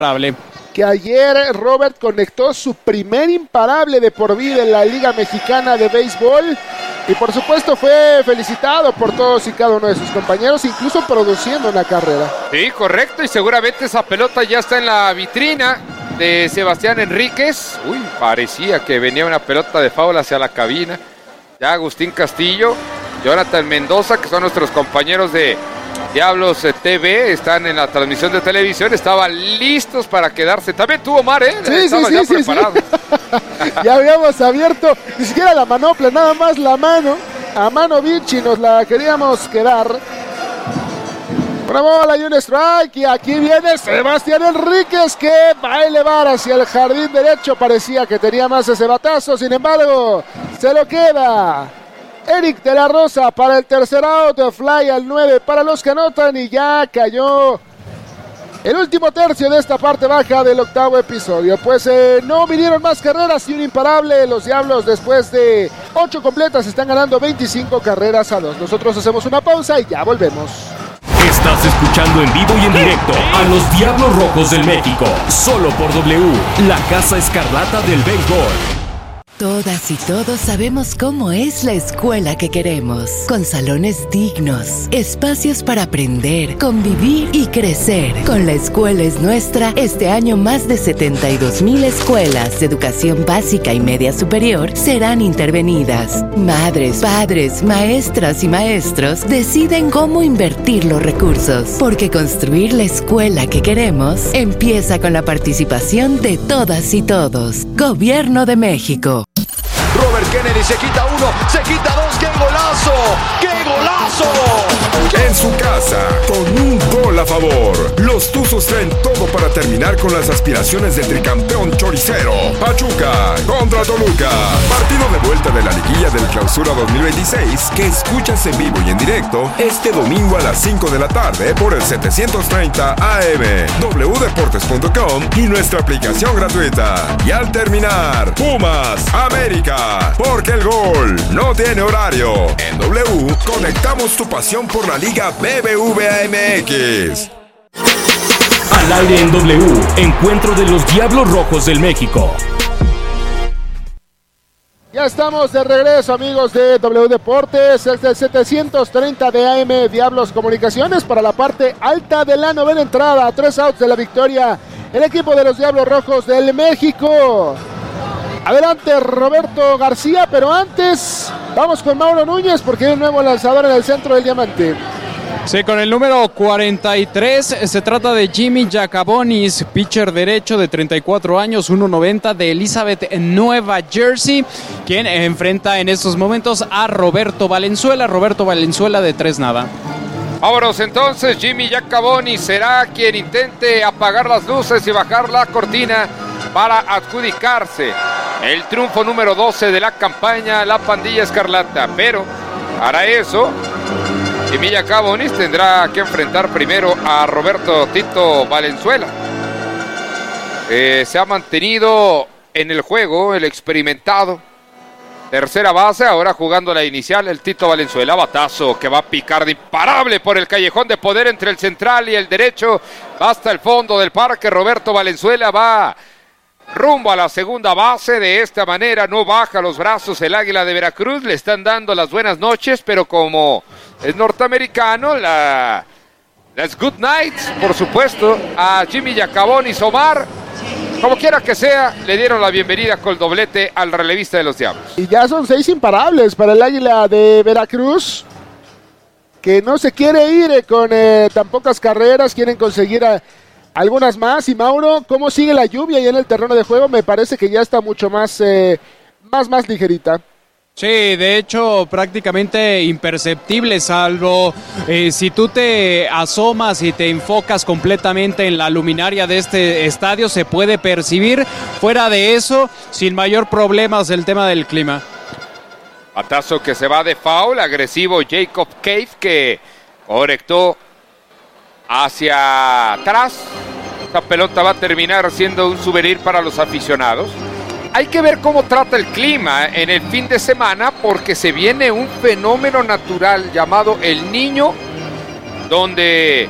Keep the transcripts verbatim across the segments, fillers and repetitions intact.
Que ayer Robert conectó su primer imparable de por vida en la Liga Mexicana de Béisbol y por supuesto fue felicitado por todos y cada uno de sus compañeros, incluso produciendo una carrera. Sí, correcto, y seguramente esa pelota ya está en la vitrina de Sebastián Enríquez. Uy, parecía que venía una pelota de foul hacia la cabina. Ya Agustín Castillo, Jonathan Mendoza, que son nuestros compañeros de Diablos T V, están en la transmisión de televisión, estaban listos para quedarse. También tuvo Omar, ¿eh? Sí, Estaba sí, ya sí, preparado. Sí. Ya habíamos abierto, ni siquiera la manopla, nada más la mano. A mano Vinci nos la queríamos quedar. Una bola y un strike, y aquí viene Sebastián Enríquez, que va a elevar hacia el jardín derecho. Parecía que tenía más ese batazo, sin embargo, se lo queda Eric de la Rosa para el tercer out, fly al nueve para los que anotan, y ya cayó el último tercio de esta parte baja del octavo episodio. Pues eh, no vinieron más carreras y un imparable. Los Diablos, después de ocho completas, están ganando veinticinco carreras a dos. Nosotros hacemos una pausa y ya volvemos. Estás escuchando en vivo y en directo a los Diablos Rojos del México, solo por W, la Casa Escarlata del Béisbol. Todas y todos sabemos cómo es la escuela que queremos, con salones dignos, espacios para aprender, convivir y crecer. Con La Escuela es Nuestra, este año más de setenta y dos mil escuelas de educación básica y media superior serán intervenidas. Madres, padres, maestras y maestros deciden cómo invertir los recursos, porque construir la escuela que queremos empieza con la participación de todas y todos. Gobierno de México. Robert Kennedy se quita uno, se quita dos, ¡qué golazo! ¡Qué golazo! En su casa, con un gol a favor, los Tuzos traen todo para terminar con las aspiraciones del tricampeón choricero. Pachuca contra Toluca, partido de vuelta de la liguilla del Clausura dos mil veintiséis, que escuchas en vivo y en directo este domingo a las cinco de la tarde por el setecientos treinta A M, doble u deportes punto com y nuestra aplicación gratuita. Y al terminar, Pumas, América, porque el gol no tiene horario. En W conectamos tu pasión por la Liga B B V A M X. Al aire en W, encuentro de los Diablos Rojos del México. Ya estamos de regreso, amigos de W Deportes, es el setecientos treinta de A M Diablos Comunicaciones para la parte alta de la novena entrada. Tres outs de la victoria, el equipo de los Diablos Rojos del México. Adelante Roberto García, pero antes vamos con Mauro Núñez porque hay un nuevo lanzador en el centro del diamante. Sí, con el número cuarenta y tres se trata de Jimmy Jacabonis, pitcher derecho de treinta y cuatro años, uno noventa, de Elizabeth, Nueva Jersey, quien enfrenta en estos momentos a Roberto Valenzuela, Roberto Valenzuela de tres nada. Vámonos entonces, Jimmy Jacabonis será quien intente apagar las luces y bajar la cortina para adjudicarse el triunfo número doce de la campaña, la pandilla escarlata. Pero para eso, Jimmy Jacabonis tendrá que enfrentar primero a Roberto Tito Valenzuela. Eh, se ha mantenido en el juego el experimentado tercera base, ahora jugando la inicial, el Tito Valenzuela. Batazo que va a picar de imparable por el callejón de poder entre el central y el derecho, hasta el fondo del parque. Roberto Valenzuela va rumbo a la segunda base. De esta manera no baja los brazos el Águila de Veracruz. Le están dando las buenas noches, pero como es norteamericano, la, las good nights, por supuesto, a Jimmy Jacabonis. Omar, como quiera que sea, le dieron la bienvenida con el doblete al relevista de los Diablos. Y ya son seis imparables para el Águila de Veracruz, que no se quiere ir con eh, tan pocas carreras, quieren conseguir a algunas más. Y Mauro, ¿cómo sigue la lluvia ahí en el terreno de juego? Me parece que ya está mucho más, eh, más, más ligerita. Sí, de hecho prácticamente imperceptible, salvo eh, si tú te asomas y te enfocas completamente en la luminaria de este estadio, se puede percibir. Fuera de eso, sin mayor problemas el tema del clima. Batazo que se va de foul, agresivo Jacob Cave, que conectó hacia atrás. Esta pelota va a terminar siendo un souvenir para los aficionados. Hay que ver cómo trata el clima en el fin de semana, porque se viene un fenómeno natural llamado El Niño, donde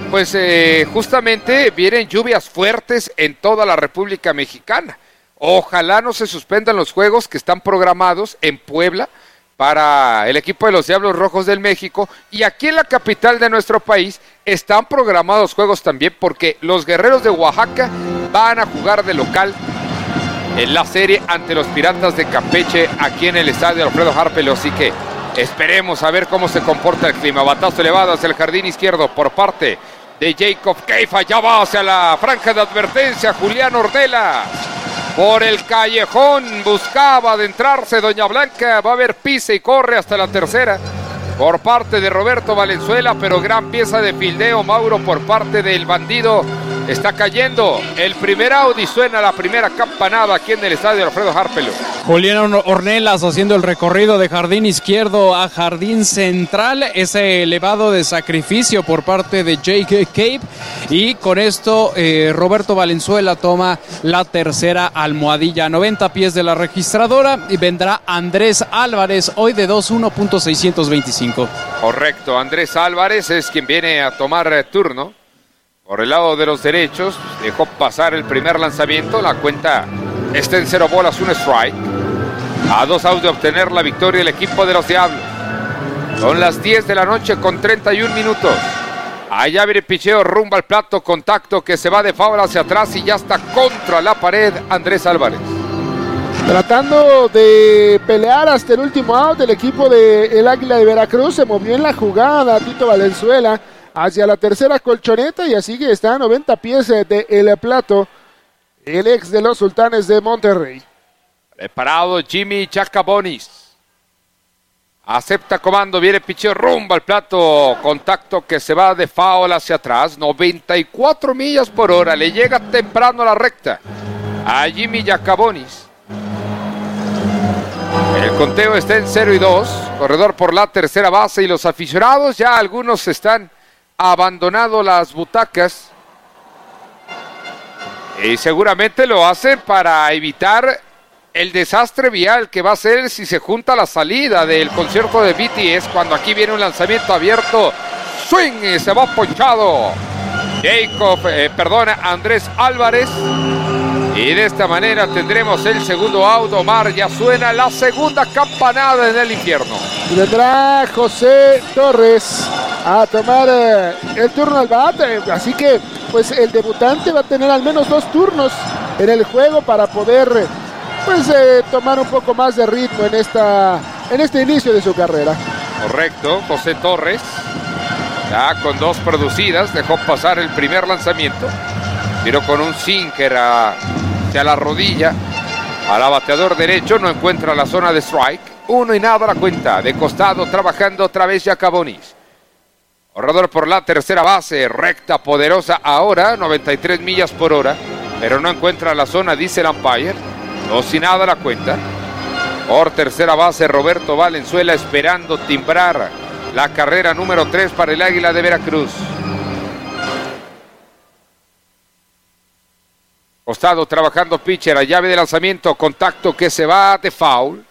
pues eh, justamente vienen lluvias fuertes en toda la República Mexicana. Ojalá no se suspendan los juegos que están programados en Puebla para el equipo de los Diablos Rojos del México, y aquí en la capital de nuestro país están programados juegos también, porque los Guerreros de Oaxaca van a jugar de local en la serie ante los Piratas de Campeche aquí en el estadio Alfredo Harpelio, así que esperemos a ver cómo se comporta el clima. Batazo elevado hacia el jardín izquierdo por parte de Jacob Keifa, ya va hacia la franja de advertencia Julián Ornelas. Por el callejón buscaba adentrarse Doña Blanca, va a haber pisa y corre hasta la tercera por parte de Roberto Valenzuela, pero gran pieza de fildeo, Mauro, por parte del bandido. Está cayendo el primer out y suena la primera campanada aquí en el estadio Alfredo Harpelio. Julián Ornelas haciendo el recorrido de jardín izquierdo a jardín central, ese elevado de sacrificio por parte de Jake Cape, y con esto eh, Roberto Valenzuela toma la tercera almohadilla a noventa pies de la registradora, y vendrá Andrés Álvarez hoy de dos uno punto seiscientos veinticinco. Correcto, Andrés Álvarez es quien viene a tomar eh, turno por el lado de los derechos. Dejó pasar el primer lanzamiento, la cuenta está en cero bolas, un strike. A dos outs de obtener la victoria el equipo de los Diablos. Son las diez de la noche con treinta y un minutos. Allá viene el picheo rumbo al plato, contacto que se va de foul hacia atrás y ya está contra la pared Andrés Álvarez. Tratando de pelear hasta el último out, el equipo del Águila de Veracruz se movió en la jugada, Tito Valenzuela, hacia la tercera colchoneta, y así que está a noventa pies de el plato el ex de los Sultanes de Monterrey. Preparado Jimmy Jacabonis. Acepta comando, viene picheo rumbo al plato, contacto que se va de foul hacia atrás, noventa y cuatro millas por hora, le llega temprano a la recta a Jimmy Jacabonis. El conteo está en cero y dos, corredor por la tercera base, y los aficionados ya algunos están abandonado las butacas y seguramente lo hacen para evitar el desastre vial que va a ser si se junta la salida del concierto de B T S, cuando aquí viene un lanzamiento abierto, swing, y se va ponchado Jacob, eh, perdona, Andrés Álvarez, y de esta manera tendremos el segundo out. Omar, ya suena la segunda campanada en el infierno. Y vendrá José Torres a tomar eh, el turno al bate, así que pues el debutante va a tener al menos dos turnos en el juego para poder pues eh, tomar un poco más de ritmo en esta en este inicio de su carrera. Correcto, José Torres ya con dos producidas, dejó pasar el primer lanzamiento, tiró con un sinker a, hacia la rodilla al bateador derecho, no encuentra la zona de strike, uno y nada la cuenta, de costado trabajando otra vez Jacabonis. Corredor por la tercera base, recta poderosa ahora, noventa y tres millas por hora, pero no encuentra la zona, dice el umpire. Dos y nada la cuenta. Por tercera base, Roberto Valenzuela esperando timbrar la carrera número tres para el Águila de Veracruz. Costado trabajando pitcher, a llave de lanzamiento, contacto que se va de foul.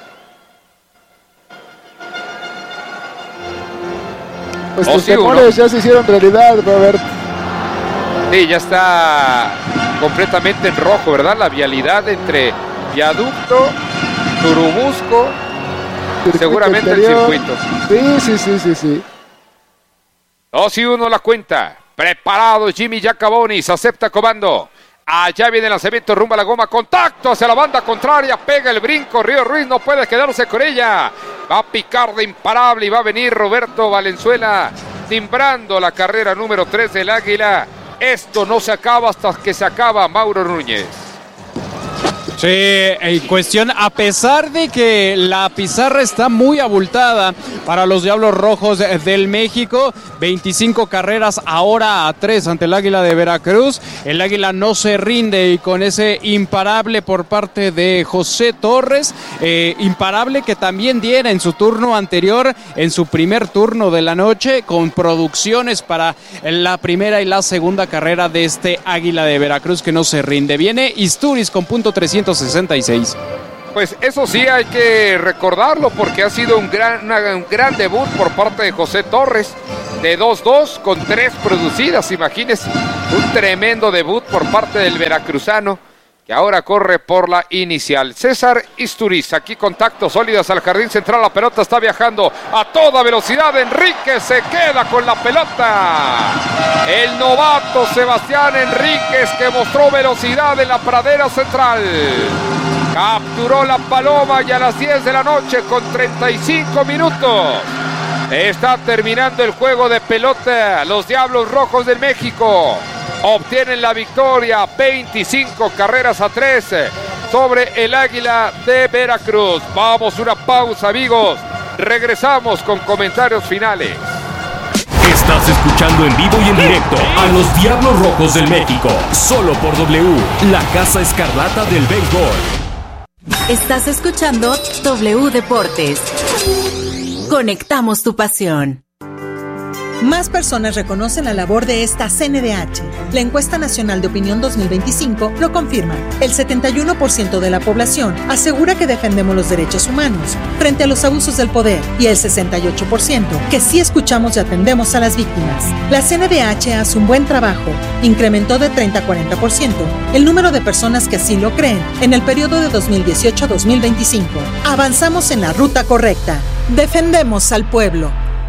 Pues tus temores ya se hicieron realidad, Robert. Sí, ya está completamente en rojo, ¿verdad? La vialidad entre Viaducto, Turubusco, seguramente el circuito. Sí, sí, sí, sí, sí. Dos y uno la cuenta. Preparado Jimmy Jacabonis, acepta comando. Allá viene el lanzamiento rumbo a la goma, contacto hacia la banda contraria, pega el brinco, Río Ruiz no puede quedarse con ella, va a picar de imparable y va a venir Roberto Valenzuela timbrando la carrera número tres del Águila. Esto no se acaba hasta que se acaba, Mauro Núñez. Sí, en cuestión, a pesar de que la pizarra está muy abultada para los Diablos Rojos del México, veinticinco carreras ahora a tres ante el Águila de Veracruz, el Águila no se rinde y con ese imparable por parte de José Torres, eh, imparable que también diera en su turno anterior, en su primer turno de la noche, con producciones para la primera y la segunda carrera de este Águila de Veracruz que no se rinde. Viene Isturiz con punto trescientos sesenta y seis. Pues eso sí hay que recordarlo porque ha sido un gran, una, un gran debut por parte de José Torres, de dos dos con tres producidas, imagínense, un tremendo debut por parte del veracruzano, que ahora corre por la inicial. César Isturiz, aquí contactos sólidos al jardín central, la pelota está viajando a toda velocidad, Enríquez se queda con la pelota. El novato Sebastián Enríquez, que mostró velocidad en la pradera central. Capturó la paloma y a las diez de la noche con treinta y cinco minutos. Está terminando el juego de pelota. Los Diablos Rojos del México obtienen la victoria, veinticinco carreras a tres sobre el Águila de Veracruz. Vamos a una pausa, amigos. Regresamos con comentarios finales. Estás escuchando en vivo y en directo a los Diablos Rojos del México, solo por W, la Casa Escarlata del Béisbol. Estás escuchando W Deportes. Conectamos tu pasión. Más personas reconocen la labor de esta C N D H. La encuesta nacional de opinión dos mil veinticinco lo confirma. El setenta y uno por ciento de la población asegura que defendemos los derechos humanos frente a los abusos del poder y el sesenta y ocho por ciento que sí escuchamos y atendemos a las víctimas. La C N D H hace un buen trabajo. Incrementó de treinta a cuarenta por ciento el número de personas que así lo creen en el periodo de dos mil dieciocho a dos mil veinticinco. Avanzamos en la ruta correcta. Defendemos al pueblo.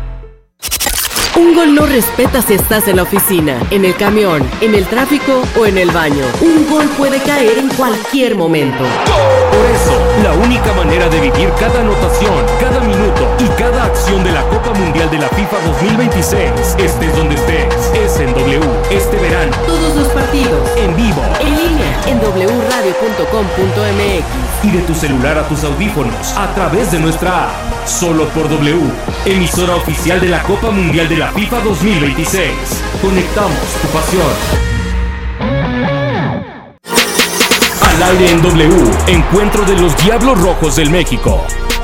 Un gol no respeta si estás en la oficina, en el camión, en el tráfico o en el baño. Un gol puede caer en cualquier momento. Por eso, la única manera de vivir cada anotación, cada minuto y cada acción de la Copa Mundial de la FIFA dos mil veintiséis, estés donde estés, es en W. Este verano, Todos los partidos, en vivo, en línea, en doble u radio punto com punto m x. y de tu celular a tus audífonos, a través de nuestra app. Solo por W, emisora oficial de la Copa Mundial de la FIFA dos mil veintiséis. Conectamos tu pasión. Al aire en W, encuentro de los Diablos Rojos del México.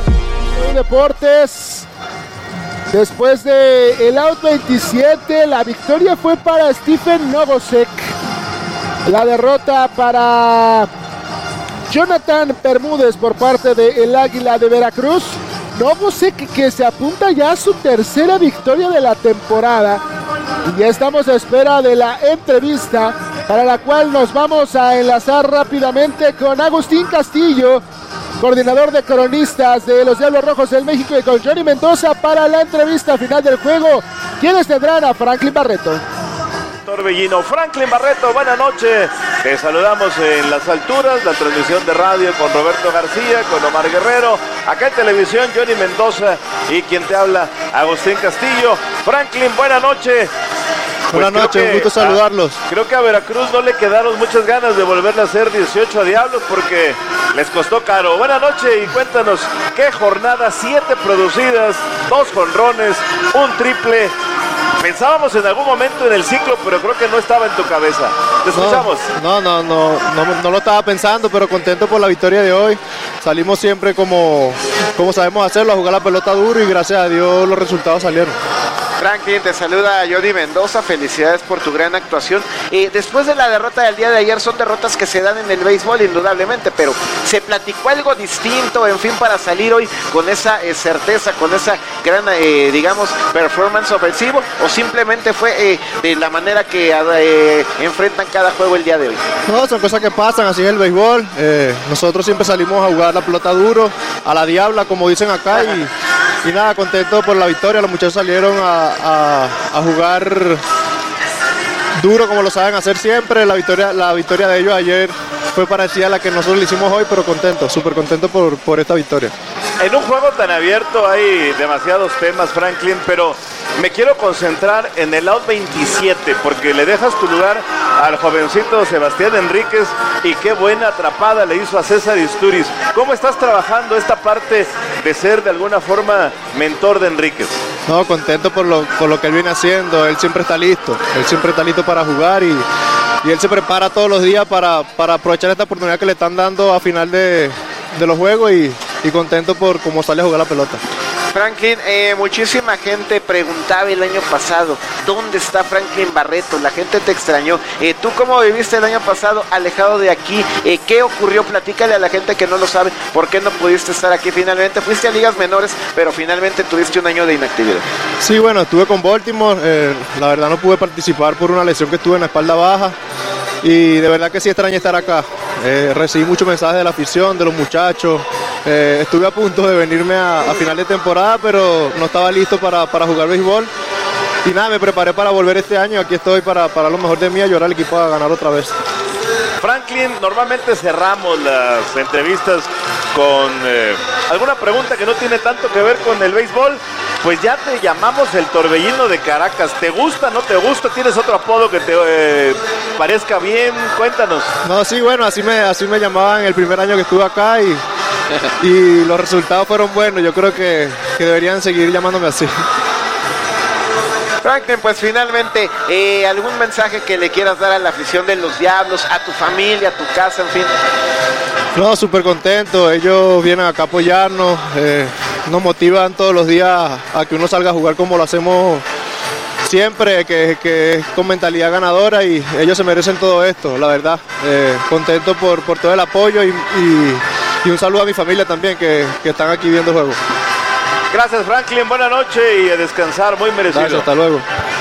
Deportes. Después de el out veintisiete, la victoria fue para Stephen Novosek. La derrota para Jonathan Bermúdez por parte del Águila de Veracruz. Novosek, que se apunta ya a su tercera victoria de la temporada. Y ya estamos a espera de la entrevista, para la cual nos vamos a enlazar rápidamente con Agustín Castillo, coordinador de cronistas de los Diablos Rojos del México, y con Johnny Mendoza para la entrevista final del juego, quienes tendrán a Franklin Barreto. Torbellino. Franklin Barreto, buenas noches. Te saludamos en las alturas, la transmisión de radio con Roberto García, con Omar Guerrero, acá en televisión Johnny Mendoza y quien te habla, Agustín Castillo. Franklin, buenas noches. Buenas Pues noches, que, un gusto saludarlos. A, creo que a Veracruz no le quedaron muchas ganas de volverle a hacer dieciocho a Diablos porque les costó caro. Buenas noches y cuéntanos, qué jornada, siete producidas, dos jonrones, un triple. Pensábamos en algún momento en el ciclo, pero creo que no estaba en tu cabeza. Te escuchamos. No, no, no, no, no, no lo estaba pensando, pero contento por la victoria de hoy. Salimos siempre como, como sabemos hacerlo, a jugar la pelota duro y gracias a Dios los resultados salieron. Franklin, te saluda Johnny Mendoza, felicidades por tu gran actuación. Eh, después de la derrota del día de ayer, son derrotas que se dan en el béisbol indudablemente, pero ¿se platicó algo distinto, en fin, para salir hoy con esa eh, certeza, con esa gran, eh, digamos, performance ofensivo, o simplemente fue eh, de la manera que eh, enfrentan cada juego el día de hoy? No, son cosas que pasan, así es el béisbol. Eh, nosotros siempre salimos a jugar la pelota duro, a la diabla, como dicen acá, y... Y nada, contento por la victoria. Los muchachos salieron a, a, a jugar duro como lo saben hacer siempre. La victoria, la victoria de ellos ayer fue parecida a la que nosotros le hicimos hoy, pero contento, súper contento por, por esta victoria. En un juego tan abierto hay demasiados temas, Franklin, pero me quiero concentrar en el out veintisiete, porque le dejas tu lugar al jovencito Sebastián Enríquez y qué buena atrapada le hizo a César Isturiz. ¿Cómo estás trabajando esta parte de ser de alguna forma mentor de Enríquez? No, contento por lo, por lo que él viene haciendo. Él siempre está listo, él siempre está listo para jugar y, y él se prepara todos los días para, para aprovechar esta oportunidad que le están dando a final de, de los juegos y, y contento por cómo sale a jugar la pelota. Franklin, eh, muchísima gente preguntaba el año pasado, ¿dónde está Franklin Barreto? La gente te extrañó. Eh, ¿Tú cómo viviste el año pasado alejado de aquí? Eh, ¿Qué ocurrió? Platícale a la gente que no lo sabe, ¿por qué no pudiste estar aquí finalmente? Fuiste a ligas menores, pero finalmente tuviste un año de inactividad. Sí, bueno, estuve con Baltimore, eh, la verdad no pude participar por una lesión que tuve en la espalda baja y de verdad que sí extrañé estar acá. Eh, recibí muchos mensajes de la afición, de los muchachos. Eh, estuve a punto de venirme a, a final de temporada, pero no estaba listo para, para jugar béisbol. Y nada, me preparé para volver este año. Aquí estoy para, para lo mejor de mí, ayudar al equipo a ganar otra vez. Franklin, normalmente cerramos las entrevistas con eh, alguna pregunta que no tiene tanto que ver con el béisbol. Pues ya te llamamos el Torbellino de Caracas. ¿Te gusta, no te gusta? ¿Tienes otro apodo que te eh, parezca bien? Cuéntanos. No, sí, bueno, así me, así me llamaban el primer año que estuve acá y, y los resultados fueron buenos. Yo creo que, que deberían seguir llamándome así. Franklin, pues finalmente, eh, ¿algún mensaje que le quieras dar a la afición de los Diablos, a tu familia, a tu casa, en fin? No, súper contento. Ellos vienen acá a apoyarnos, eh, nos motivan todos los días a que uno salga a jugar como lo hacemos siempre, que, que es con mentalidad ganadora y ellos se merecen todo esto, la verdad. Eh, contento por, por todo el apoyo y, y, y un saludo a mi familia también que, que están aquí viendo el juego. Gracias, Franklin, buena noche y a descansar, muy merecido. Gracias, hasta luego.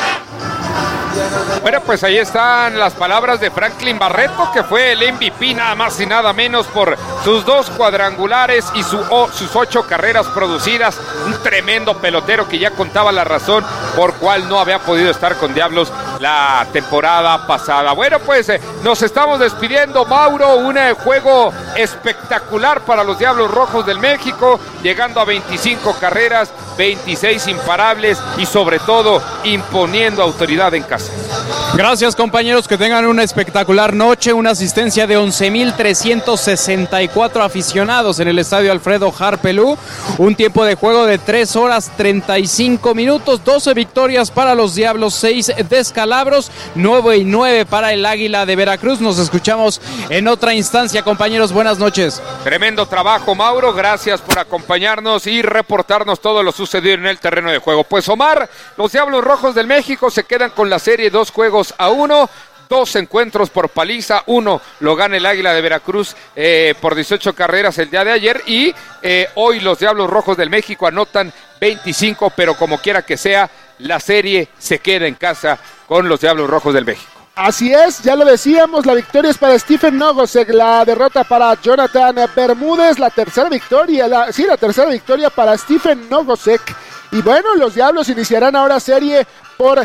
Bueno, pues ahí están las palabras de Franklin Barreto, que fue el M V P nada más y nada menos por sus dos cuadrangulares y su, oh, sus ocho carreras producidas. Un tremendo pelotero que ya contaba la razón por cual no había podido estar con Diablos la temporada pasada. Bueno, pues eh, nos estamos despidiendo, Mauro. Un eh, juego espectacular para los Diablos Rojos del México, llegando a veinticinco carreras, veintiséis imparables y sobre todo imponiendo autoridad en casa. Gracias, compañeros, que tengan una espectacular noche, una asistencia de once mil trescientos sesenta y cuatro aficionados en el estadio Alfredo Harpelú, un tiempo de juego de tres horas treinta y cinco minutos, doce victorias para los Diablos, seis descalabros, nueve y nueve para el Águila de Veracruz. Nos escuchamos en otra instancia, compañeros, buenas noches. Tremendo trabajo, Mauro, gracias por acompañarnos y reportarnos todo lo sucedido en el terreno de juego. Pues Omar, los Diablos Rojos del México se quedan con la serie dos juegos a uno, dos encuentros por paliza, uno lo gana el Águila de Veracruz eh, por dieciocho carreras el día de ayer y eh, hoy los Diablos Rojos del México anotan veinticinco, pero como quiera que sea, la serie se queda en casa con los Diablos Rojos del México. Así es, ya lo decíamos, la victoria es para Stephen Nogosek, la derrota para Jonathan Bermúdez, la tercera victoria, la, sí, la tercera victoria para Stephen Nogosek. Y bueno, los Diablos iniciarán ahora serie por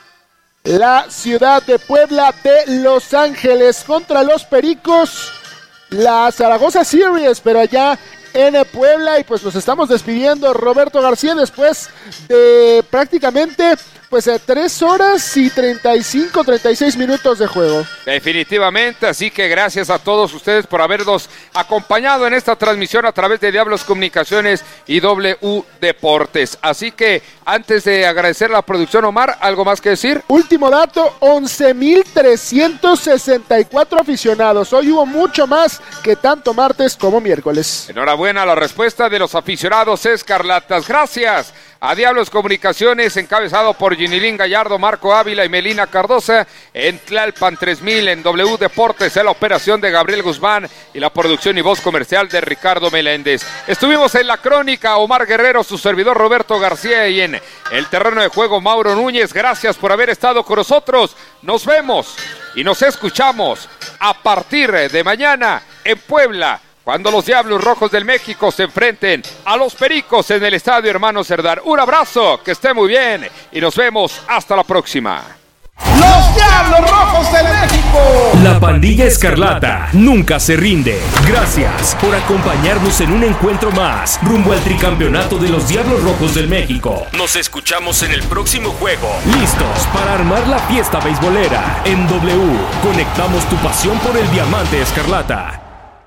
la ciudad de Puebla de Los Ángeles contra los Pericos, la Zaragoza Series, pero allá en Puebla. Y pues nos estamos despidiendo, Roberto García, después de prácticamente pues eh, tres horas y treinta y cinco, treinta y seis minutos de juego. Definitivamente, así que gracias a todos ustedes por habernos acompañado en esta transmisión a través de Diablos Comunicaciones y W Deportes. Así que antes de agradecer la producción, Omar, ¿algo más que decir? Último dato, once mil trescientos sesenta y cuatro aficionados. Hoy hubo mucho más que tanto martes como miércoles. Enhorabuena a la respuesta de los aficionados escarlatas. Gracias a Diablos Comunicaciones, encabezado por Ginilín Gallardo, Marco Ávila y Melina Cardosa. En Tlalpan tres mil, en W Deportes, en la operación de Gabriel Guzmán y la producción y voz comercial de Ricardo Meléndez. Estuvimos en la crónica, Omar Guerrero, su servidor Roberto García, y en el terreno de juego, Mauro Núñez. Gracias por haber estado con nosotros. Nos vemos y nos escuchamos a partir de mañana en Puebla, cuando los Diablos Rojos del México se enfrenten a los Pericos en el Estadio Hermano Cerdán. Un abrazo, que esté muy bien y nos vemos hasta la próxima. ¡Los Diablos Rojos del México! La pandilla escarlata nunca se rinde. Gracias por acompañarnos en un encuentro más rumbo al tricampeonato de los Diablos Rojos del México. Nos escuchamos en el próximo juego, listos para armar la fiesta beisbolera. En W, conectamos tu pasión por el diamante escarlata.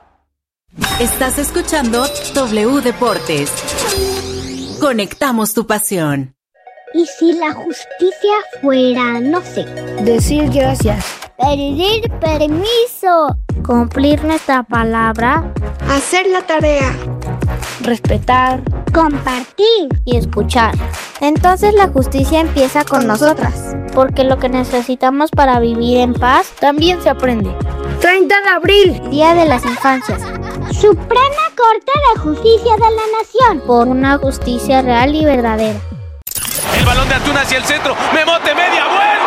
Estás escuchando W Deportes. Conectamos tu pasión. ¿Y si la justicia fuera, no sé, decir gracias, pedir permiso, cumplir nuestra palabra, hacer la tarea, respetar, compartir y escuchar. Entonces la justicia empieza con nosotras, porque lo que necesitamos para vivir en paz también se aprende. treinta de abril, Día de las Infancias. Suprema Corte de Justicia de la Nación, por una justicia real y verdadera. El balón de Antuna hacia el centro, Memote media vuelta.